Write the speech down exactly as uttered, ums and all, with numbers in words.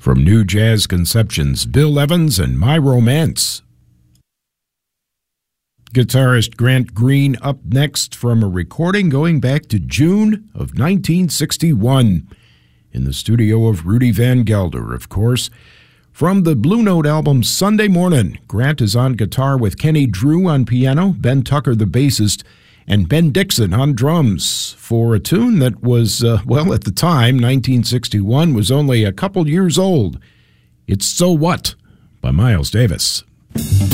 From New Jazz Conceptions, Bill Evans and My Romance. Guitarist Grant Green up next from a recording going back to June of nineteen sixty-one in the studio of Rudy Van Gelder, of course. From the Blue Note album Sunday Morning, Grant is on guitar with Kenny Drew on piano, Ben Tucker the bassist, and Ben Dixon on drums for a tune that was, uh, well, at the time, nineteen sixty-one, was only a couple years old. It's So What by Miles Davis.